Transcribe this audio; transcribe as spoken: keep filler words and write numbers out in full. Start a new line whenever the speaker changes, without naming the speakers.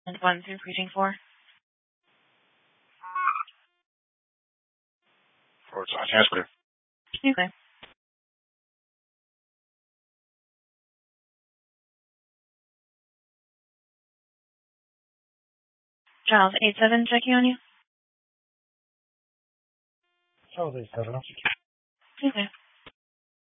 One through precinct four.
Or it's on hands clear.
Okay. Charles, eight seven checking on you.
Charles eight seven.
Okay.